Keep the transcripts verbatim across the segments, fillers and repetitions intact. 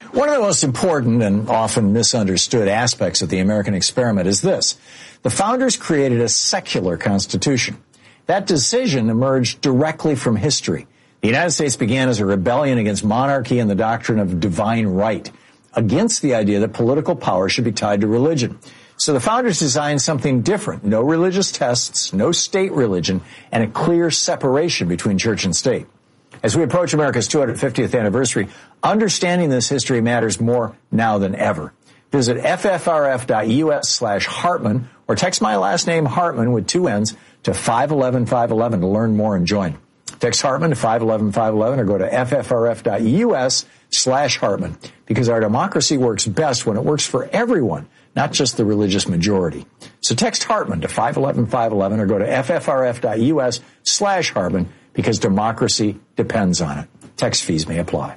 One of the most important and often misunderstood aspects of the American experiment is this. The founders created a secular constitution. That decision emerged directly from history. The United States began as a rebellion against monarchy and the doctrine of divine right, against the idea that political power should be tied to religion. So the founders designed something different. No religious tests, no state religion, and a clear separation between church and state. As we approach America's two hundred fiftieth anniversary, understanding this history matters more now than ever. Visit ffrf.us slash Hartman or text my last name Hartman with two N's to five one one five one one to learn more and join. Text Hartman to five one one five one one or go to ffrf.us slash Hartman because our democracy works best when it works for everyone, not just the religious majority. So text Hartman to five one one five one one or go to ffrf.us slash Hartman because democracy depends on it. Text fees may apply.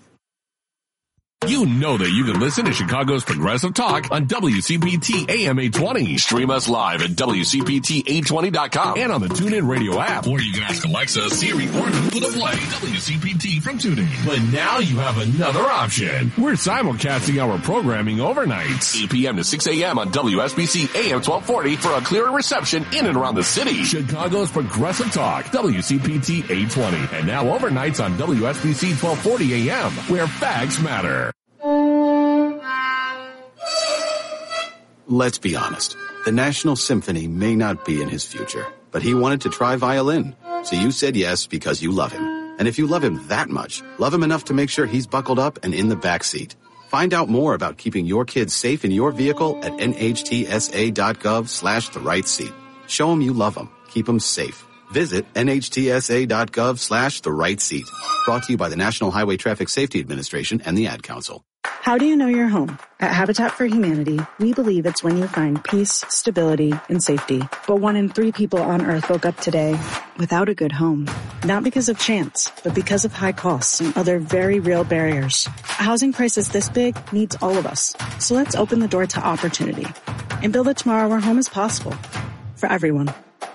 You know that you can listen to Chicago's Progressive Talk on W C P T A M eight twenty. Stream us live at W C P T eight twenty dot com and on the TuneIn Radio app. Or you can ask Alexa, Siri, or Google to play W C P T from TuneIn. But now you have another option. We're simulcasting our programming overnights. eight p.m. to six a.m. on W S B C A M twelve forty for a clearer reception in and around the city. Chicago's Progressive Talk, W C P T eight twenty. And now overnights on W S B C twelve forty A M, where facts matter. Let's be honest. The National Symphony may not be in his future, but he wanted to try violin. So you said yes because you love him. And if you love him that much, love him enough to make sure he's buckled up and in the back seat. Find out more about keeping your kids safe in your vehicle at nhtsa.gov slash the right seat. Show him you love him. Keep him safe. Visit nhtsa.gov slash the right seat. Brought to you by the National Highway Traffic Safety Administration and the Ad Council. How do you know your home? At Habitat for Humanity, we believe it's when you find peace, stability, and safety. But one in three people on Earth woke up today without a good home. Not because of chance, but because of high costs and other very real barriers. A housing crisis this big needs all of us. So let's open the door to opportunity and build a tomorrow where home is possible for everyone.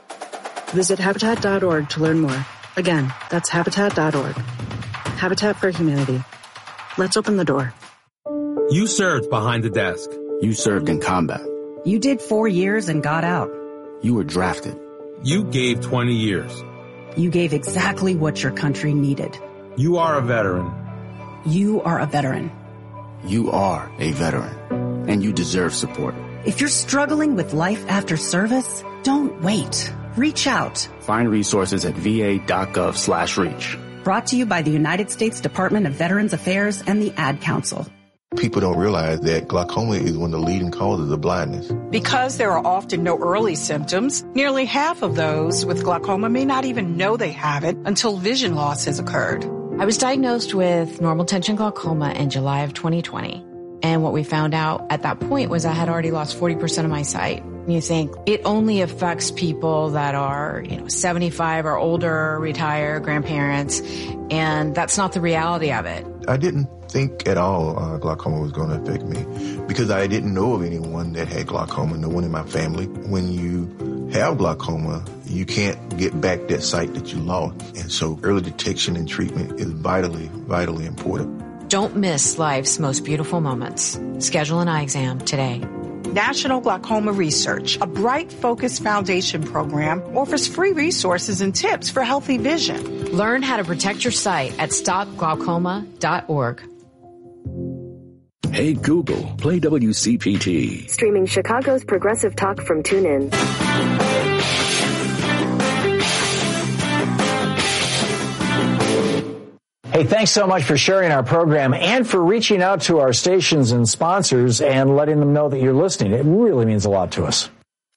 Visit Habitat dot org to learn more. Again, that's Habitat dot org. Habitat for Humanity. Let's open the door. You served behind the desk. You served in combat. You did four years and got out. You were drafted. You gave twenty years. You gave exactly what your country needed. You are a veteran. You are a veteran. You are a veteran, and you deserve support. If you're struggling with life after service, don't wait. Reach out. Find resources at va.gov slash reach. Brought to you by the United States Department of Veterans Affairs and the Ad Council. People don't realize that glaucoma is one of the leading causes of blindness. Because there are often no early symptoms, nearly half of those with glaucoma may not even know they have it until vision loss has occurred. I was diagnosed with normal tension glaucoma in July of twenty twenty. And what we found out at that point was I had already lost forty percent of my sight. You think it only affects people that are, you know, seventy-five or older, retired, grandparents, and that's not the reality of it. I didn't think at all uh, glaucoma was going to affect me because I didn't know of anyone that had glaucoma, no one in my family. When you have glaucoma, you can't get back that sight that you lost. And so early detection and treatment is vitally, vitally important. Don't miss life's most beautiful moments. Schedule an eye exam today. National Glaucoma Research, a Bright Focus Foundation program, offers free resources and tips for healthy vision. Learn how to protect your sight at stop glaucoma dot org. Hey Google, play W C P T. Streaming Chicago's Progressive Talk from TuneIn. Hey, thanks so much for sharing our program and for reaching out to our stations and sponsors and letting them know that you're listening. It really means a lot to us.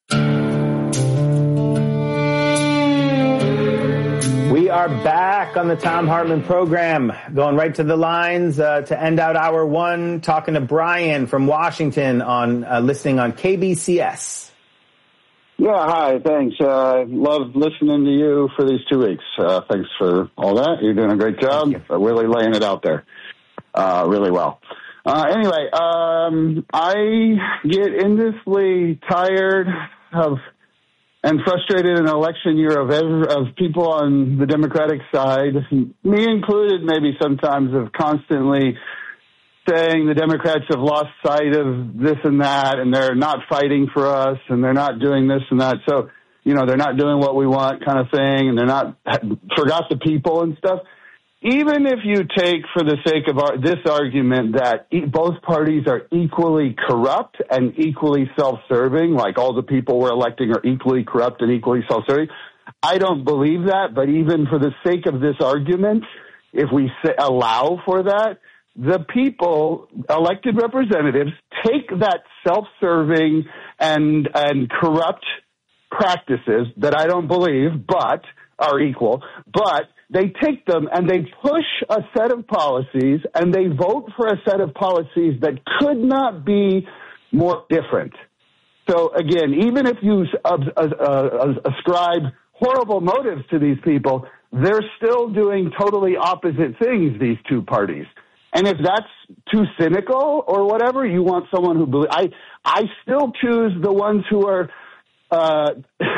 We are back on the Thom Hartmann program, going right to the lines uh, to end out hour one, talking to Brian from Washington on uh, listening on K B C S. Yeah, hi, thanks. Uh, love listening to you for these two weeks. Uh, thanks for all that. You're doing a great job. Uh, really laying it out there uh, really well. Uh, anyway, um, I get endlessly tired of and frustrated in an election year of ev- of people on the Democratic side, me included maybe sometimes, of constantly saying the Democrats have lost sight of this and that, and they're not fighting for us, and they're not doing this and that. So, you know, they're not doing what we want kind of thing, and they're not forgot the people and stuff. Even if you take, for the sake of our, this argument, that e- both parties are equally corrupt and equally self-serving, like all the people we're electing are equally corrupt and equally self-serving, I don't believe that. But even for the sake of this argument, if we say, allow for that, the people, elected representatives, take that self-serving and and corrupt practices that I don't believe, but are equal, but they take them and they push a set of policies and they vote for a set of policies that could not be more different. So again, even if you uh, uh, ascribe horrible motives to these people, they're still doing totally opposite things, these two parties. And if that's too cynical or whatever, you want someone who believes, I, I still choose the ones who are uh,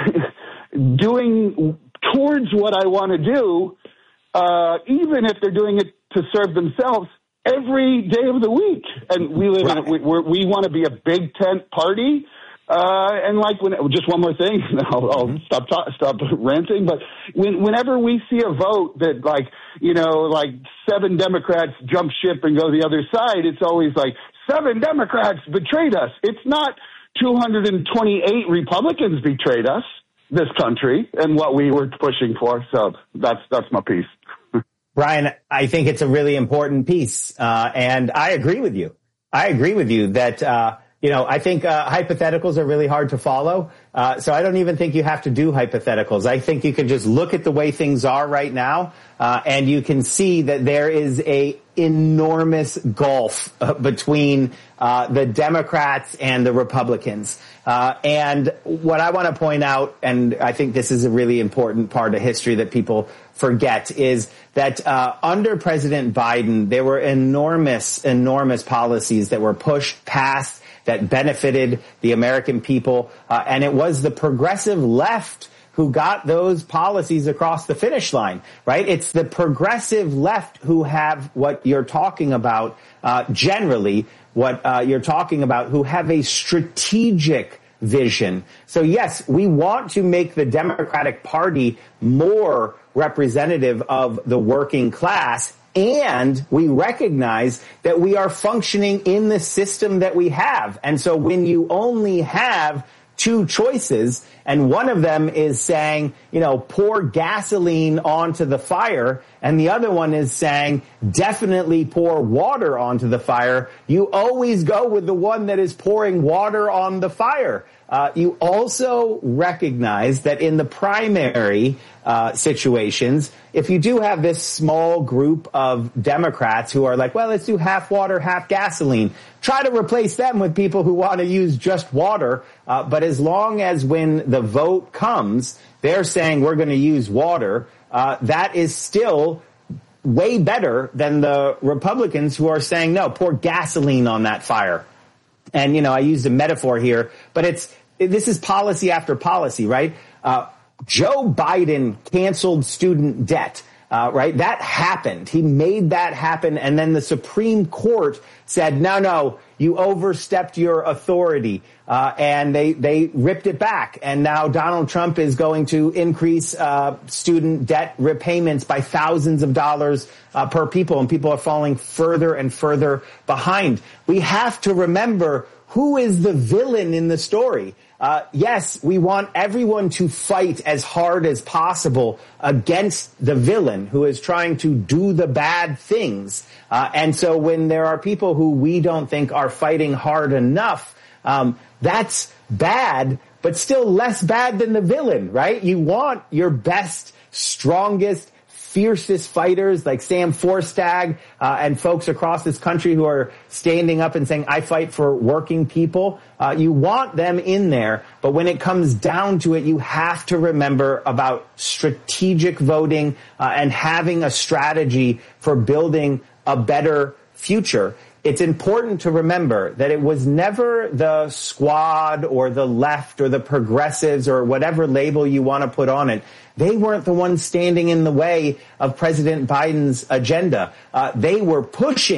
doing towards what I want to do, uh, even if they're doing it to serve themselves every day of the week. And we live right. in, we, we're, we want to be a big tent party. Uh, and like when, just one more thing, I'll, I'll stop, talk, stop ranting. But when, whenever we see a vote that like, you know, like seven Democrats jump ship and go the other side, it's always like seven Democrats betrayed us. It's not two hundred twenty-eight Republicans betrayed us, this country, and what we were pushing for. So that's, that's my piece. Brian, I think it's a really important piece. Uh, and I agree with you. I agree with you that, uh, You know, I think uh, hypotheticals are really hard to follow. Uh, so I don't even think you have to do hypotheticals. I think you can just look at the way things are right now, uh, and you can see that there is a enormous gulf uh, between uh, the Democrats and the Republicans. Uh, and what I want to point out, and I think this is a really important part of history that people forget, is that uh, under President Biden, there were enormous, enormous policies that were pushed past that benefited the American people. Uh, and it was the progressive left who got those policies across the finish line, right? It's the progressive left who have what you're talking about, uh, generally, what uh, you're talking about, who have a strategic vision. So, yes, we want to make the Democratic Party more representative of the working class, and we recognize that we are functioning in the system that we have. And so when you only have two choices, and one of them is saying, you know, pour gasoline onto the fire, and the other one is saying, definitely pour water onto the fire, you always go with the one that is pouring water on the fire. Uh, you also recognize that in the primary uh, situations, if you do have this small group of Democrats who are like, well, let's do half water, half gasoline, try to replace them with people who want to use just water. Uh, but as long as when the vote comes, they're saying we're going to use water, uh, that is still way better than the Republicans who are saying, no, pour gasoline on that fire. And, you know, I used a metaphor here, but it's, this is policy after policy, right? Uh, Joe Biden canceled student debt, uh, right? That happened. He made that happen. And then the Supreme Court said, no, no, you overstepped your authority. Uh, and they, they ripped it back. And now Donald Trump is going to increase, uh, student debt repayments by thousands of dollars, uh, per people. And people are falling further and further behind. We have to remember who is the villain in the story. Uh, yes, we want everyone to fight as hard as possible against the villain who is trying to do the bad things. Uh, and so when there are people who we don't think are fighting hard enough, um, that's bad, but still less bad than the villain, right? You want your best, strongest, fiercest fighters like Sam Forstag uh, and folks across this country who are standing up and saying, I fight for working people. Uh, you want them in there. But when it comes down to it, you have to remember about strategic voting uh, and having a strategy for building a better future. It's important to remember that it was never the squad or the left or the progressives or whatever label you want to put on it. They weren't the ones standing in the way of President Biden's agenda. Uh, they were pushing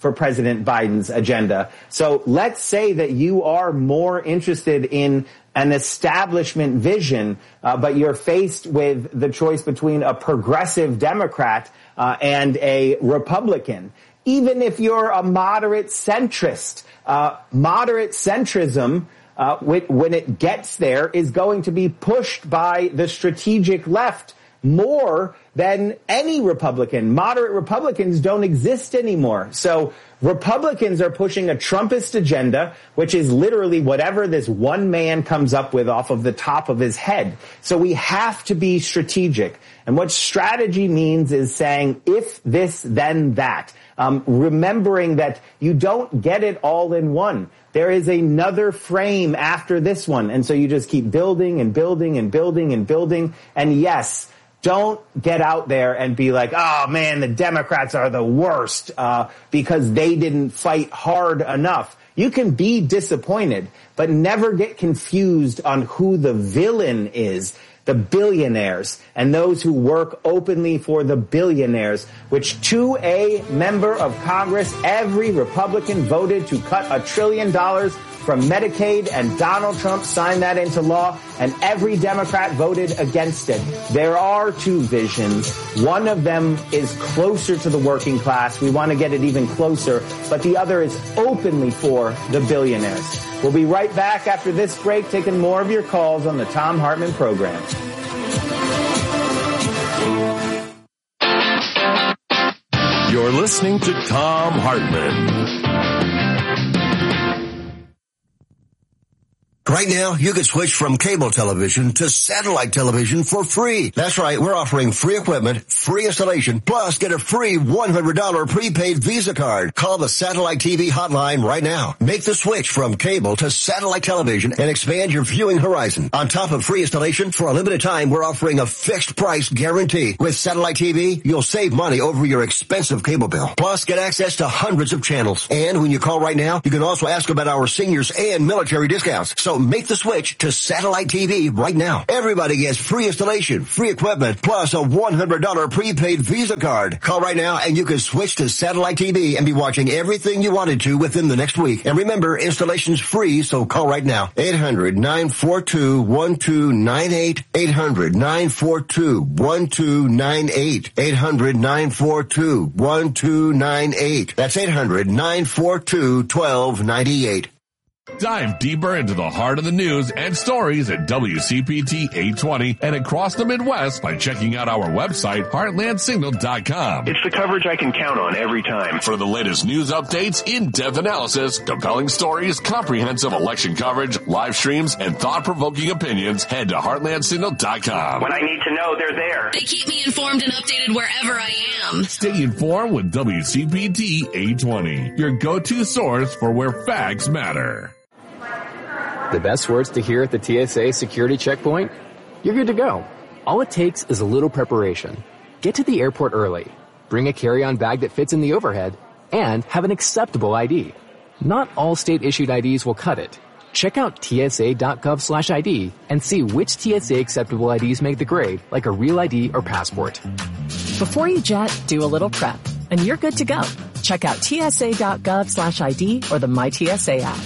for President Biden's agenda. So let's say that you are more interested in an establishment vision, uh, but you're faced with the choice between a progressive Democrat uh, and a Republican. Even if you're a moderate centrist, uh, moderate centrism, uh, when it gets there, is going to be pushed by the strategic left more than any Republican. Moderate Republicans don't exist anymore. So Republicans are pushing a Trumpist agenda, which is literally whatever this one man comes up with off of the top of his head. So we have to be strategic. And what strategy means is saying, if this, then that. Um, remembering that you don't get it all in one. There is another frame after this one. And so you just keep building and building and building and building. And yes, don't get out there and be like, oh man, the Democrats are the worst uh, because they didn't fight hard enough. You can be disappointed, but never get confused on who the villain is. The billionaires and those who work openly for the billionaires, which to a member of Congress, every Republican voted to cut a trillion dollars from Medicaid, and Donald Trump signed that into law, and every Democrat voted against it. There are two visions. One of them is closer to the working class. We want to get it even closer, but the other is openly for the billionaires. We'll be right back after this break, taking more of your calls on the Thom Hartmann program. You're listening to Thom Hartmann. Right now, you can switch from cable television to satellite television for free. That's right, we're offering free equipment, free installation, plus get a free one hundred dollars prepaid Visa card. Call the Satellite T V hotline right now. Make the switch from cable to satellite television and expand your viewing horizon. On top of free installation, for a limited time, we're offering a fixed price guarantee. With Satellite T V, you'll save money over your expensive cable bill. Plus, get access to hundreds of channels. And when you call right now, you can also ask about our seniors and military discounts. So make the switch to Satellite T V right now. Everybody gets free installation, free equipment, plus a one hundred dollars prepaid Visa card. Call right now and you can switch to Satellite T V and be watching everything you wanted to within the next week. And remember, installation's free, so call right now. eight hundred, nine four two, one two nine eight. eight hundred, nine four two, one two nine eight. eight hundred, nine four two, one two nine eight. That's eight hundred, nine four two, one two nine eight. Dive deeper into the heart of the news and stories at W C P T eight twenty and across the Midwest by checking out our website, heartland signal dot com. It's the coverage I can count on every time. For the latest news updates, in-depth analysis, compelling stories, comprehensive election coverage, live streams, and thought-provoking opinions, head to heartland signal dot com. When I need to know, they're there. They keep me informed and updated wherever I am. Stay informed with W C P T eight twenty, your go-to source for where facts matter. The best words to hear at the T S A security checkpoint? You're good to go. All it takes is a little preparation. Get to the airport early, bring a carry-on bag that fits in the overhead, and have an acceptable I D. Not all state-issued I Ds will cut it. Check out T S A dot gov slash I D and see which T S A acceptable I Ds make the grade, like a real I D or passport. Before you jet, do a little prep, and you're good to go. Check out T S A dot gov slash I D or the My T S A app.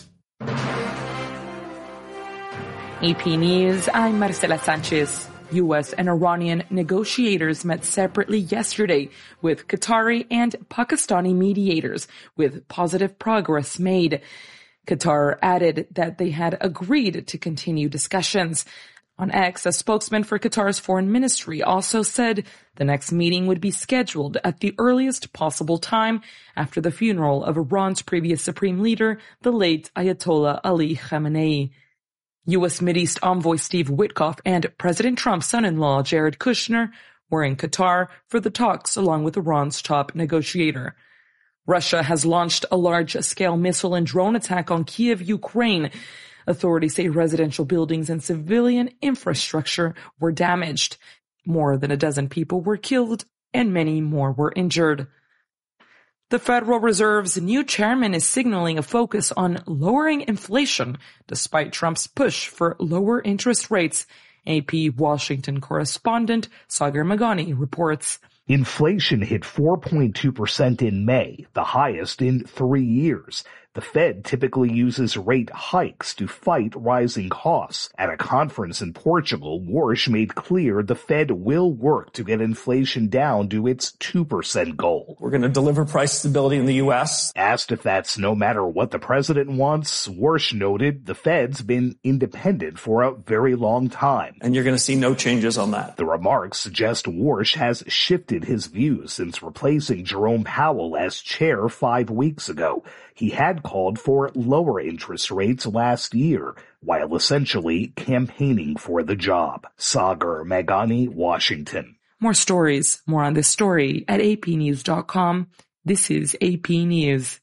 A P News, I'm Marcela Sanchez. U S and Iranian negotiators met separately yesterday with Qatari and Pakistani mediators, with positive progress made. Qatar added that they had agreed to continue discussions. On X, a spokesman for Qatar's foreign ministry also said the next meeting would be scheduled at the earliest possible time after the funeral of Iran's previous supreme leader, the late Ayatollah Ali Khamenei. U S Mideast envoy Steve Witkoff and President Trump's son-in-law Jared Kushner were in Qatar for the talks along with Iran's top negotiator. Russia has launched a large-scale missile and drone attack on Kiev, Ukraine. Authorities say residential buildings and civilian infrastructure were damaged. More than a dozen people were killed and many more were injured. The Federal Reserve's new chairman is signaling a focus on lowering inflation despite Trump's push for lower interest rates. A P Washington correspondent Sagar Magani reports. Inflation hit four point two percent in May, the highest in three years. The Fed typically uses rate hikes to fight rising costs. At a conference in Portugal, Warsh made clear the Fed will work to get inflation down to its two percent goal. We're going to deliver price stability in the U S. Asked if that's no matter what the president wants, Warsh noted the Fed's been independent for a very long time. And you're going to see no changes on that. The remarks suggest Warsh has shifted his views since replacing Jerome Powell as chair five weeks ago. He had called for lower interest rates last year, while essentially campaigning for the job. Sagar Meghani, Washington. More stories, more on this story at a p news dot com. This is A P News.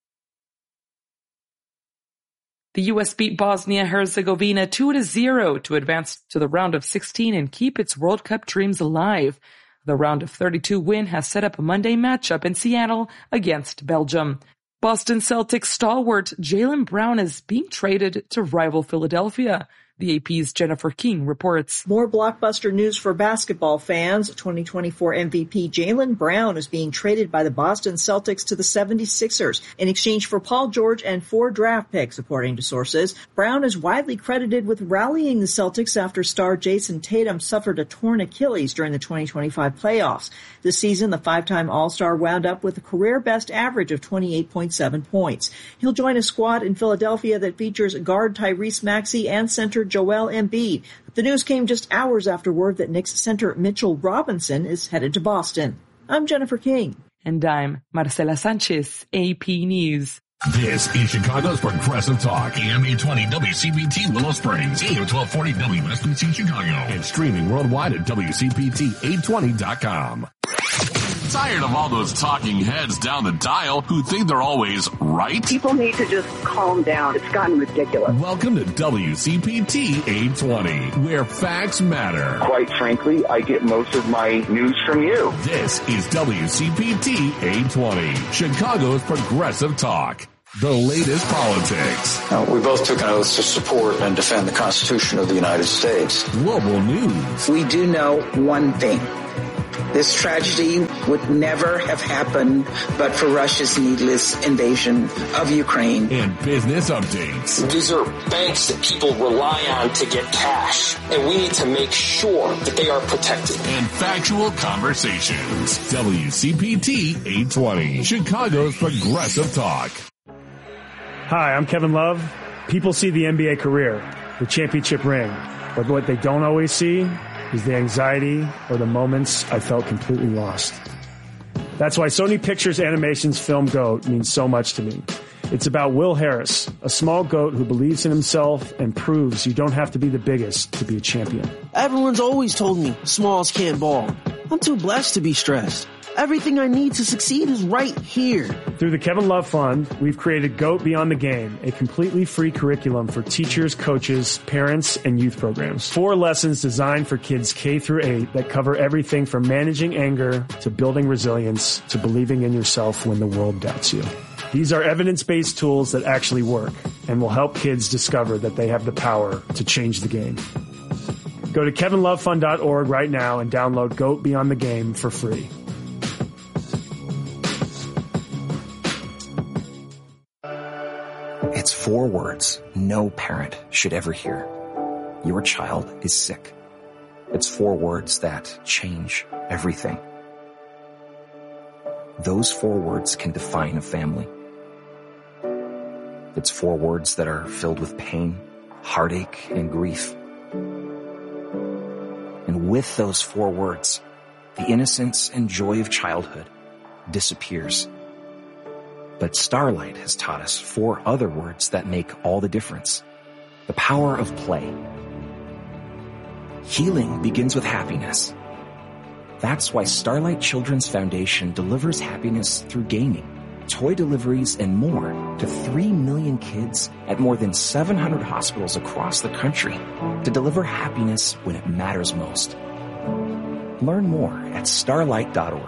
The U S beat Bosnia-Herzegovina two to zero to advance to the round of sixteen and keep its World Cup dreams alive. The round of thirty-two win has set up a Monday matchup in Seattle against Belgium. Boston Celtics stalwart Jaylen Brown is being traded to rival Philadelphia. The A P's Jennifer King reports. More blockbuster news for basketball fans. twenty twenty-four M V P Jaylen Brown is being traded by the Boston Celtics to the seventy-sixers in exchange for Paul George and four draft picks, according to sources. Brown is widely credited with rallying the Celtics after star Jason Tatum suffered a torn Achilles during the twenty twenty-five playoffs. This season, the five-time All-Star wound up with a career-best average of twenty-eight point seven points. He'll join a squad in Philadelphia that features guard Tyrese Maxey and center Joel Embiid. The news came just hours after word that Knicks center Mitchell Robinson is headed to Boston. I'm Jennifer King. And I'm Marcela Sanchez, A P News. This is Chicago's Progressive Talk, A M eight twenty W C P T Willow Springs, A M twelve forty W S B C Chicago, and streaming worldwide at W C P T eight twenty dot com. Tired of all those talking heads down the dial who think they're always right? People need to just calm down. It's gotten ridiculous. Welcome to W C P T eight twenty, where facts matter. Quite frankly, I get most of my news from you. This is W C P T eight twenty, Chicago's Progressive Talk. The latest politics. Now, we both took an oath to support and defend the Constitution of the United States. Global news. We do know one thing. This tragedy would never have happened but for Russia's needless invasion of Ukraine. And business updates. These are banks that people rely on to get cash, and we need to make sure that they are protected. And factual conversations. W C P T eight twenty, Chicago's Progressive Talk. Hi, I'm Kevin Love. People see the N B A career, the championship ring, but what they don't always see is the anxiety or the moments I felt completely lost. That's why Sony Pictures Animation's film GOAT means so much to me. It's about Will Harris, a small goat who believes in himself and proves you don't have to be the biggest to be a champion. Everyone's always told me smalls can't ball. I'm too blessed to be stressed. Everything I need to succeed is right here. Through the Kevin Love Fund, we've created GOAT Beyond the Game, a completely free curriculum for teachers, coaches, parents, and youth programs. Four lessons designed for kids K through eight that cover everything from managing anger to building resilience to believing in yourself when the world doubts you. These are evidence-based tools that actually work and will help kids discover that they have the power to change the game. Go to kevin love fund dot org right now and download GOAT Beyond the Game for free. It's four words no parent should ever hear. Your child is sick. It's four words that change everything. Those four words can define a family. It's four words that are filled with pain, heartache, and grief. And with those four words, the innocence and joy of childhood disappears. But Starlight has taught us four other words that make all the difference. The power of play. Healing begins with happiness. That's why Starlight Children's Foundation delivers happiness through gaming, toy deliveries, and more to three million kids at more than seven hundred hospitals across the country to deliver happiness when it matters most. Learn more at starlight dot org.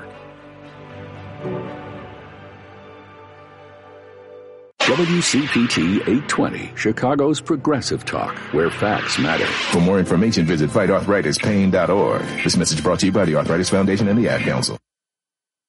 W C P T eight twenty, Chicago's Progressive Talk, where facts matter. For more information, visit fight arthritis pain dot org. This message brought to you by the Arthritis Foundation and the Ad Council.